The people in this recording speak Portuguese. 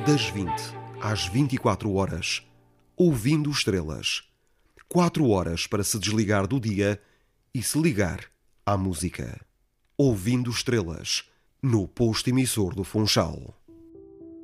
das 20 às 24 horas, ouvindo estrelas. 4 horas para se desligar do dia e se ligar à música. Ouvindo estrelas, no posto emissor do Funchal.